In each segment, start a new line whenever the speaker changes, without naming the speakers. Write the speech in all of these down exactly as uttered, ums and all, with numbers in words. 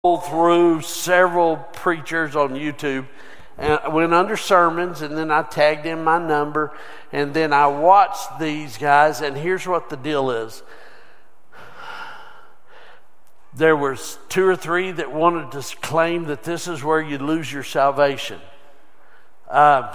through several preachers on YouTube, and I went under sermons, and then I tagged in my number, and then I watched these guys, and here's what the deal is. There was two or three that wanted to claim that this is where you lose your salvation. Uh,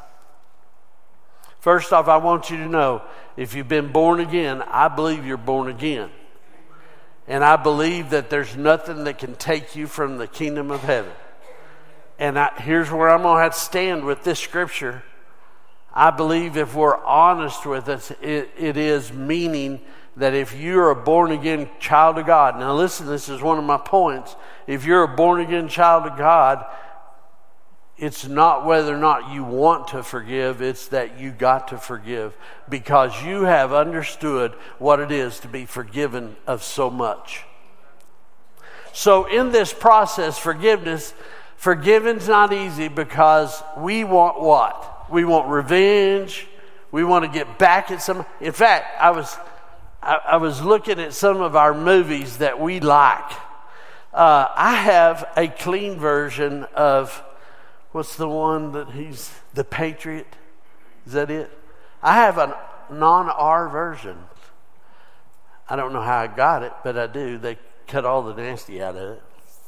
first off, I want you to know, if you've been born again, I believe you're born again. And I believe that there's nothing that can take you from the kingdom of heaven. And I, here's where I'm going to have to stand with this scripture. I believe if we're honest with it, it, it is meaning that if you're a born-again child of God. Now listen, this is one of my points. If you're a born-again child of God, it's not whether or not you want to forgive, it's that you got to forgive because you have understood what it is to be forgiven of so much. So in this process, forgiveness, forgiving's not easy because we want what? We want revenge. We want to get back at some. In fact, I was I, I was looking at some of our movies that we like. Uh, I have a clean version of. What's the one that he's the Patriot? Is that it? I have a non-R version. I don't know how I got it, but I do. They cut all the nasty out of it.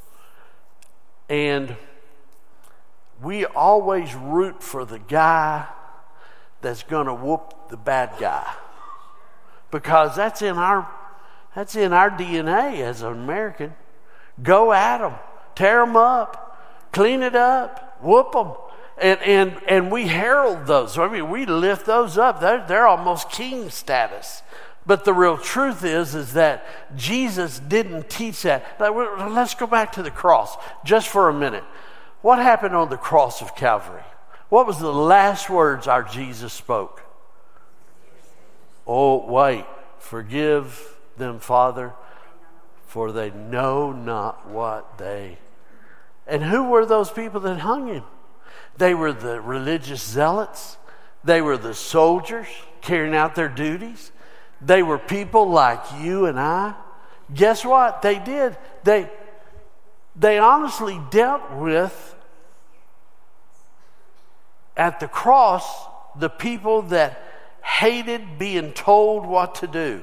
And we always root for the guy that's going to whoop the bad guy. Because that's in our that's in our D N A as an American. Go at them. Tear them up. Clean it up. Whoop them, and and and we herald those. I mean, we lift those up. They're they're almost king status. But the real truth is, is that Jesus didn't teach that. Let's go back to the cross just for a minute. What happened on the cross of Calvary? What was the last words our Jesus spoke? Oh, wait, forgive them, Father, for they know not what they. And who were those people that hung him? They were the religious zealots. They were the soldiers carrying out their duties. They were people like you and I. Guess what? They did. They, they honestly dealt with, at the cross, the people that hated being told what to do.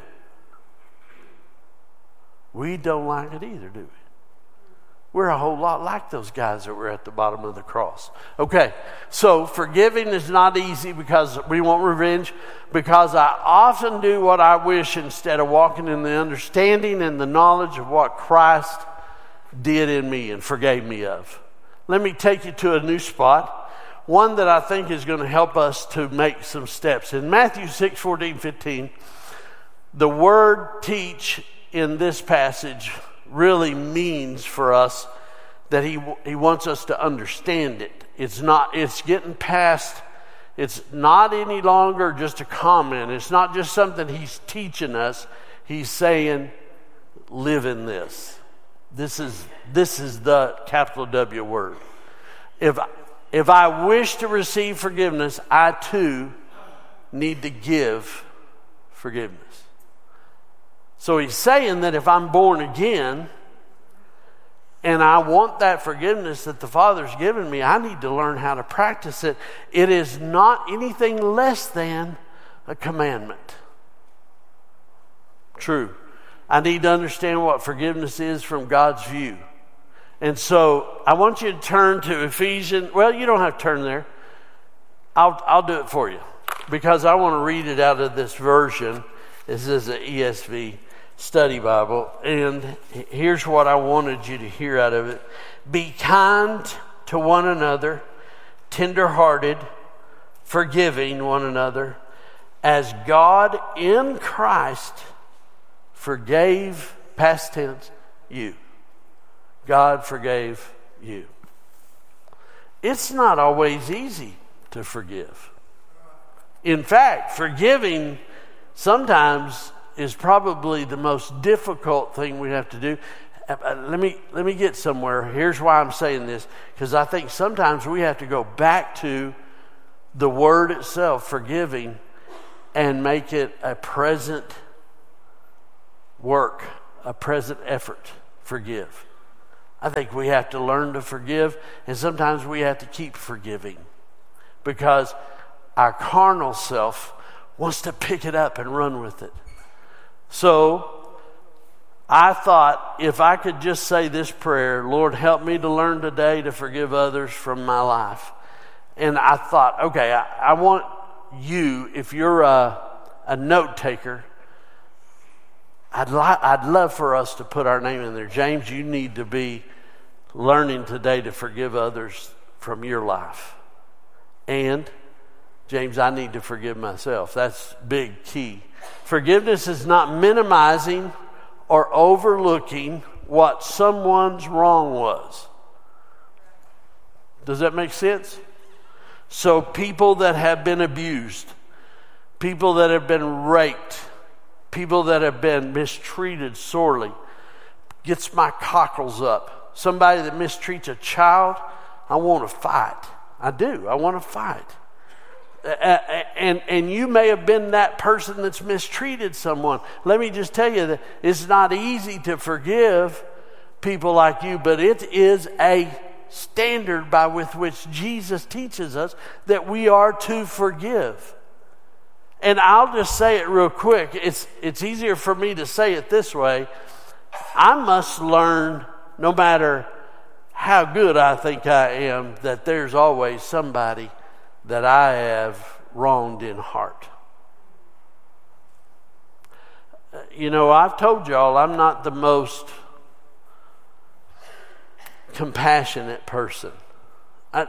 We don't like it either, do we? We're a whole lot like those guys that were at the bottom of the cross. Okay, so forgiving is not easy because we want revenge, because I often do what I wish instead of walking in the understanding and the knowledge of what Christ did in me and forgave me of. Let me take you to a new spot, one that I think is going to help us to make some steps. In Matthew six, fourteen, fifteen, the word teach in this passage really means for us that he he wants us to understand it. It's not, it's getting past, it's not any longer just a comment. It's not just something he's teaching us. He's saying, live in this. This is this is the capital W word. If if I wish to receive forgiveness, I too need to give forgiveness. So he's saying that if I'm born again and I want that forgiveness that the Father's given me, I need to learn how to practice it. It is not anything less than a commandment. True. I need to understand what forgiveness is from God's view. And so I want you to turn to Ephesians. Well, you don't have to turn there. I'll, I'll do it for you because I want to read it out of this version. This is an E S V study Bible, and here's what I wanted you to hear out of it. Be kind to one another, tender-hearted, forgiving one another, as God in Christ forgave, past tense, you. God forgave you. It's not always easy to forgive. In fact, forgiving sometimes is probably the most difficult thing we have to do. Let me let me get somewhere. Here's why I'm saying this, because I think sometimes we have to go back to the word itself, forgiving, and make it a present work, a present effort. Forgive. I think we have to learn to forgive, and sometimes we have to keep forgiving because our carnal self wants to pick it up and run with it. So I thought if I could just say this prayer, Lord, help me to learn today to forgive others from my life. And I thought, okay, I, I want you, if you're a, a note taker, I'd, li- I'd love for us to put our name in there. James, you need to be learning today to forgive others from your life. And, James, I need to forgive myself. That's big key. Forgiveness is not minimizing or overlooking what someone's wrong was. Does that make sense? So people that have been abused, people that have been raped, people that have been mistreated sorely, gets my cockles up. Somebody that mistreats a child, I want to fight. I do. I want to fight. Uh, and, and you may have been that person that's mistreated someone. Let me just tell you that it's not easy to forgive people like you, but it is a standard by with which Jesus teaches us that we are to forgive. And I'll just say it real quick. It's, it's easier for me to say it this way. I must learn, no matter how good I think I am, that there's always somebody that I have wronged in heart. You know, I've told y'all I'm not the most compassionate person. I,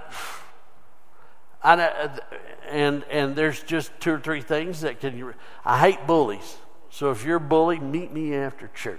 I, and and there's just two or three things that can. I hate bullies. So if you're a bully, meet me after church.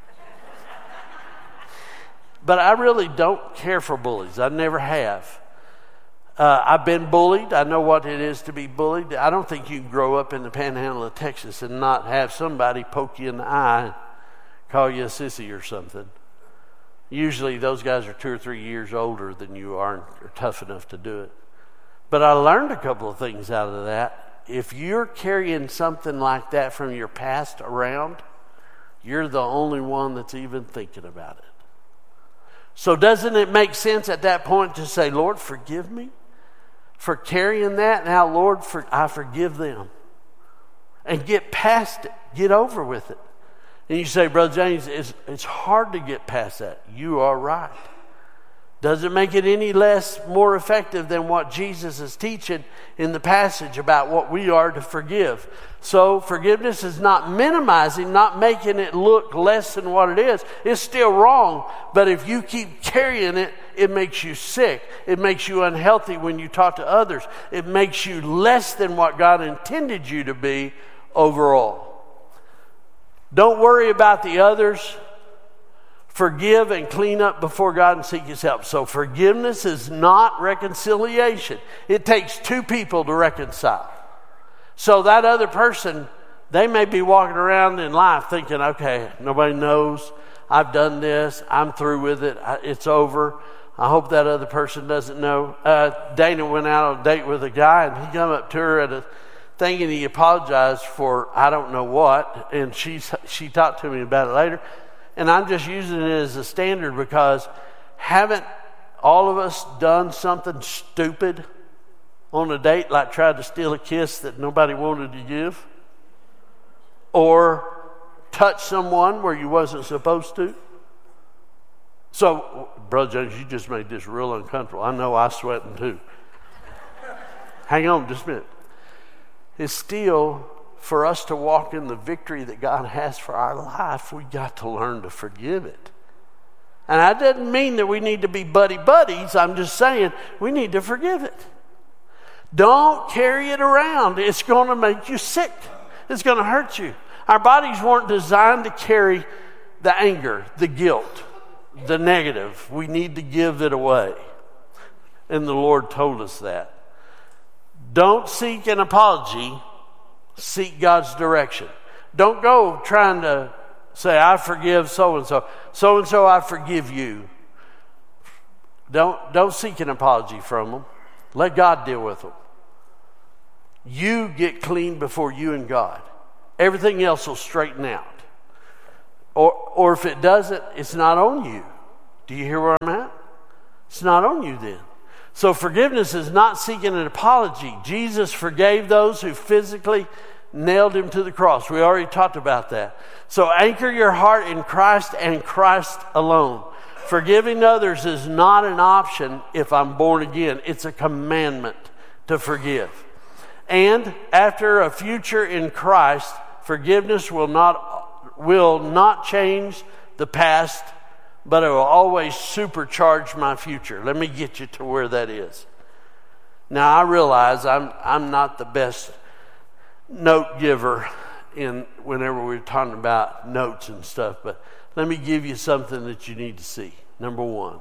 But I really don't care for bullies. I never have. Uh, I've been bullied. I know what it is to be bullied. I don't think you can grow up in the panhandle of Texas and not have somebody poke you in the eye and call you a sissy or something. Usually those guys are two or three years older than you are and are tough enough to do it. But I learned a couple of things out of that. If you're carrying something like that from your past around, you're the only one that's even thinking about it. So doesn't it make sense at that point to say, Lord, forgive me for carrying that? Now, Lord, for, I forgive them. And get past it. Get over with it. And you say, Brother James, it's, it's hard to get past that. You are right. Doesn't make it any less more effective than what Jesus is teaching in the passage about what we are to forgive. So forgiveness is not minimizing, not making it look less than what it is. It's still wrong, but if you keep carrying it, it makes you sick. It makes you unhealthy when you talk to others. It makes you less than what God intended you to be overall. Don't worry about the others. Forgive and clean up before God and seek His help. So forgiveness is not reconciliation. It takes two people to reconcile. So that other person, they may be walking around in life thinking, okay, nobody knows. I've done this. I'm through with it. It's over. I hope that other person doesn't know. Uh, Dana went out on a date with a guy, and he come up to her at a thing, and he apologized for I don't know what. And she, she talked to me about it later. And I'm just using it as a standard because haven't all of us done something stupid on a date, like tried to steal a kiss that nobody wanted to give? Or touch someone where you wasn't supposed to? So, Brother James, you just made this real uncomfortable. I know I'm sweating too. Hang on just a minute. It's still, for us to walk in the victory that God has for our life, we got to learn to forgive it. And that doesn't mean that we need to be buddy-buddies. I'm just saying we need to forgive it. Don't carry it around. It's going to make you sick. It's going to hurt you. Our bodies weren't designed to carry the anger, the guilt, the negative. We need to give it away. And the Lord told us that. Don't seek an apology. Seek God's direction. Don't go trying to say, I forgive so-and-so. So-and-so, I forgive you. Don't, don't seek an apology from them. Let God deal with them. You get clean before you and God. Everything else will straighten out. Or, or if it doesn't, it's not on you. Do you hear where I'm at? It's not on you then. So forgiveness is not seeking an apology. Jesus forgave those who physically nailed him to the cross. We already talked about that. So anchor your heart in Christ and Christ alone. Forgiving others is not an option if I'm born again. It's a commandment to forgive. And after a future in Christ, forgiveness will not, will not change the past, but it will always supercharge my future. Let me get you to where that is. Now, I realize I'm I'm not the best note giver in whenever we're talking about notes and stuff, but let me give you something that you need to see. Number one,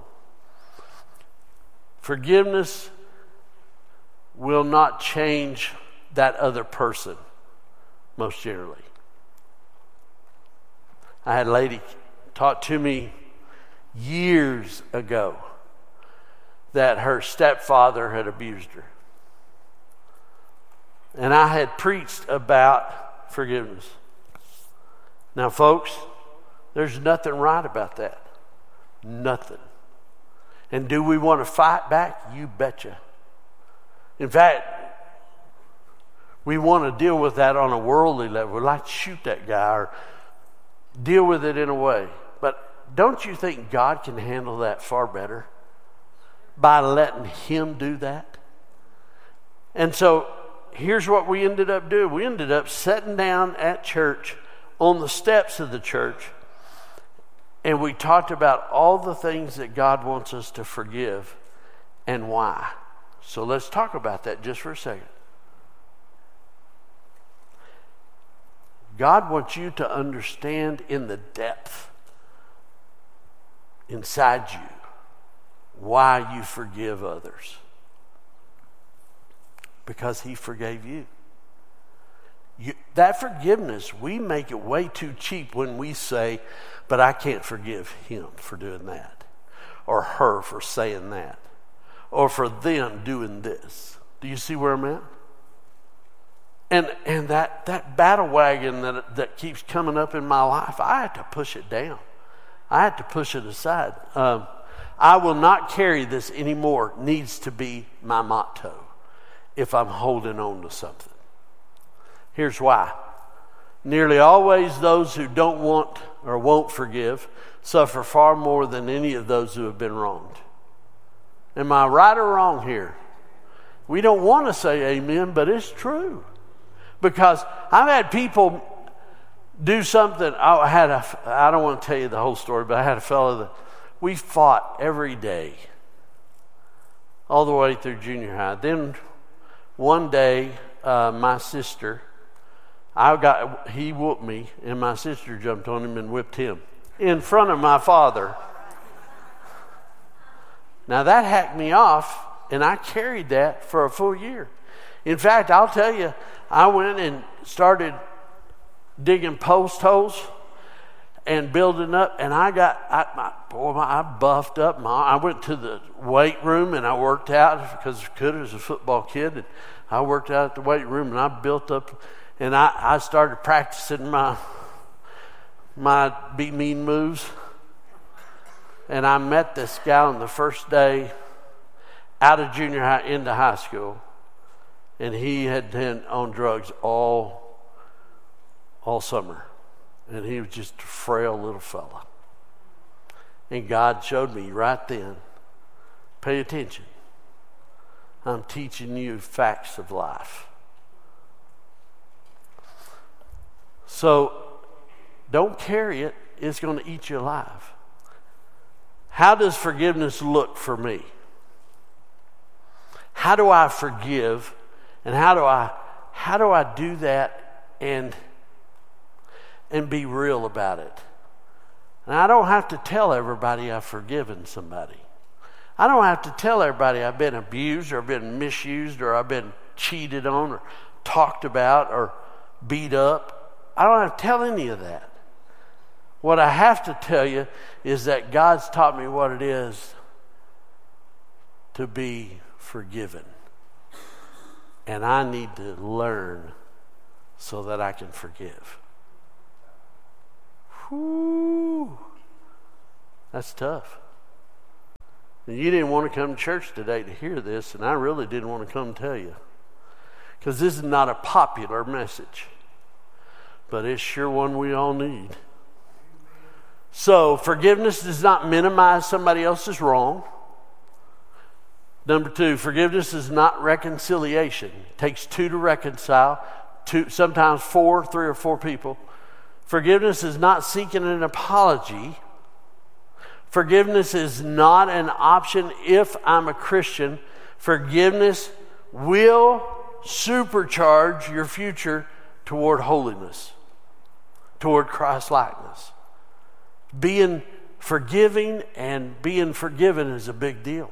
forgiveness will not change that other person, most generally. I had a lady talk to me years ago that her stepfather had abused her. And I had preached about forgiveness. Now, folks, there's nothing right about that. Nothing. And do we want to fight back? You betcha. In fact, we want to deal with that on a worldly level. We'd like to shoot that guy or deal with it in a way. But don't you think God can handle that far better by letting him do that? And so here's what we ended up doing. We ended up sitting down at church on the steps of the church, and we talked about all the things that God wants us to forgive and why. So let's talk about that just for a second. God wants you to understand in the depth inside you why you forgive others. Because he forgave you. you. That forgiveness, we make it way too cheap when we say, but I can't forgive him for doing that, or her for saying that, or for them doing this. Do you see where I'm at? And and that, that battle wagon that, that keeps coming up in my life, I had to push it down. I had to push it aside. Um, I will not carry this anymore needs to be my motto if I'm holding on to something. Here's why. Nearly always those who don't want or won't forgive suffer far more than any of those who have been wronged. Am I right or wrong here? We don't want to say amen, but it's true. Because I've had people do something. I had a, I don't want to tell you the whole story, but I had a fellow that we fought every day all the way through junior high. Then one day, uh, my sister, I got he whooped me, and my sister jumped on him and whipped him in front of my father. Now that hacked me off, and I carried that for a full year. In fact, I'll tell you, I went and started digging post holes and building up, and I got, I, my, boy, my, I buffed up. My, I went to the weight room and I worked out because I could as a football kid. And I worked out at the weight room and I built up, and I, I started practicing my my be mean moves. And I met this guy on the first day out of junior high into high school, and he had been on drugs all all summer. And he was just a frail little fella. And God showed me right then, pay attention. I'm teaching you facts of life. So don't carry it. It's going to eat you alive. How does forgiveness look for me? How do I forgive? And how do I how do I do that and and be real about it? And I don't have to tell everybody I've forgiven somebody. I don't have to tell everybody I've been abused or been misused or I've been cheated on or talked about or beat up. I don't have to tell any of that. What I have to tell you is that God's taught me what it is to be forgiven. And I need to learn so that I can forgive. Whew. That's tough. And you didn't want to come to church today to hear this, and I really didn't want to come tell you. Because this is not a popular message. But it's sure one we all need. So, forgiveness does not minimize somebody else's wrong. Number two, forgiveness is not reconciliation. It takes two to reconcile, two, sometimes four, three or four people. Forgiveness is not seeking an apology. Forgiveness is not an option if I'm a Christian. Forgiveness will supercharge your future toward holiness, toward Christ-likeness. Being forgiving and being forgiven is a big deal.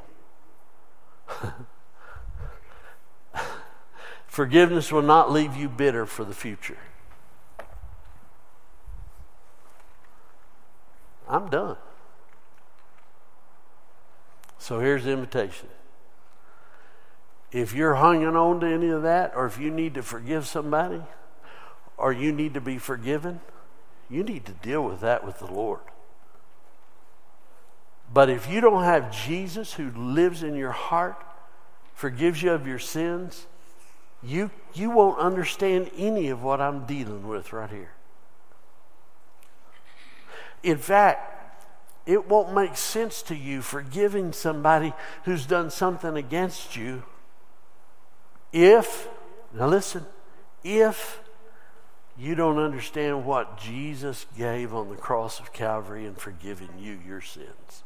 Forgiveness will not leave you bitter for the future. I'm done. So here's the invitation. If you're hanging on to any of that, or if you need to forgive somebody, or you need to be forgiven, you need to deal with that with the Lord. But if you don't have Jesus who lives in your heart, forgives you of your sins, you, you won't understand any of what I'm dealing with right here. In fact, it won't make sense to you forgiving somebody who's done something against you if, now listen, if you don't understand what Jesus gave on the cross of Calvary in forgiving you your sins.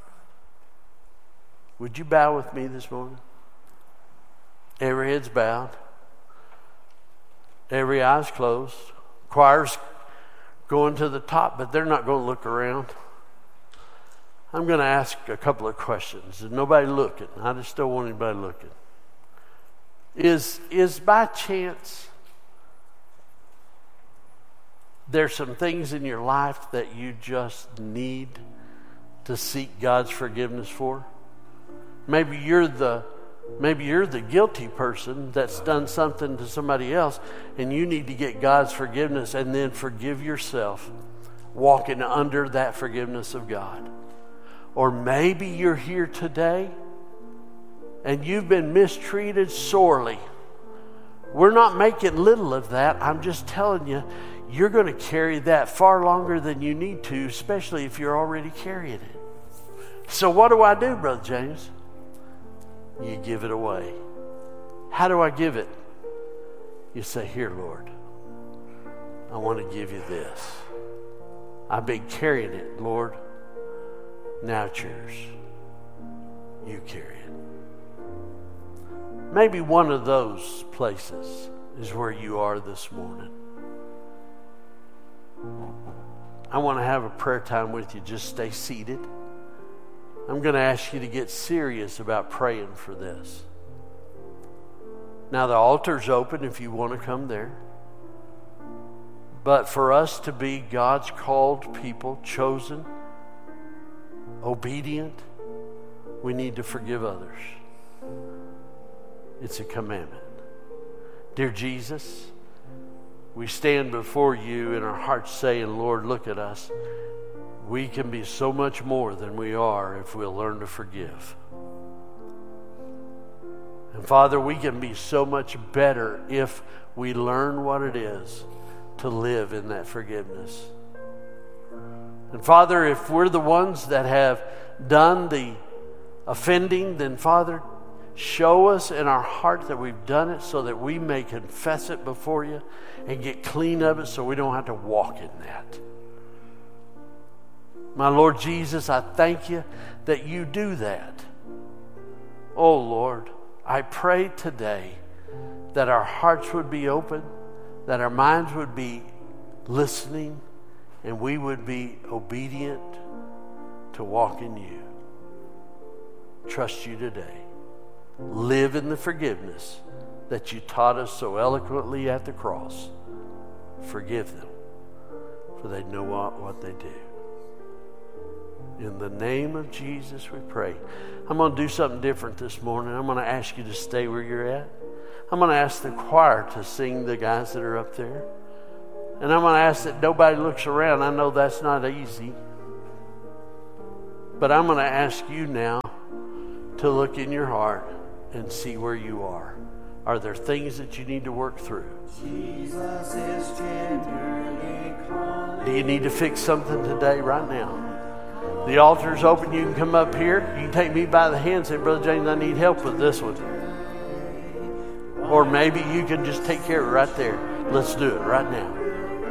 Would you bow with me this morning? Every head's bowed. Every eye's closed. Choir's going to the top, but they're not going to look around. I'm going to ask a couple of questions. There's nobody looking. I just don't want anybody looking. Is, is by chance there's some things in your life that you just need to seek God's forgiveness for? Maybe you're the maybe you're the guilty person that's done something to somebody else, and you need to get God's forgiveness and then forgive yourself, walking under that forgiveness of God. Or maybe you're here today and you've been mistreated sorely. We're not making little of that. I'm just telling you, you're going to carry that far longer than you need to, especially if you're already carrying it. So what do I do, Brother James? You give it away. How do I give it? You say, here, Lord, I want to give you this. I've been carrying it, Lord. Now it's yours. You carry it. Maybe one of those places is where you are this morning. I want to have a prayer time with you. Just stay seated. I'm going to ask you to get serious about praying for this. Now, the altar's open if you want to come there. But for us to be God's called people, chosen, obedient, we need to forgive others. It's a commandment. Dear Jesus, we stand before you in our hearts saying, Lord, look at us. We can be so much more than we are if we'll learn to forgive. And Father, we can be so much better if we learn what it is to live in that forgiveness. And Father, if we're the ones that have done the offending, then Father, show us in our heart that we've done it so that we may confess it before you and get clean of it so we don't have to walk in that. My Lord Jesus, I thank you that you do that. Oh Lord, I pray today that our hearts would be open, that our minds would be listening, and we would be obedient to walk in you. Trust you today. Live in the forgiveness that you taught us so eloquently at the cross. Forgive them, for they know what, what they do. In the name of Jesus, we pray. I'm going to do something different this morning. I'm going to ask you to stay where you're at. I'm going to ask the choir to sing the guys that are up there. And I'm going to ask that nobody looks around. I know that's not easy. But I'm going to ask you now to look in your heart and see where you are. Are there things that you need to work through?
Jesus is tenderly calling.
Do you need to fix something today, right now? The altar's open. You can come up here. You can take me by the hand and say, Brother James, I need help with this one. Or maybe you can just take care of it right there. Let's do it right now.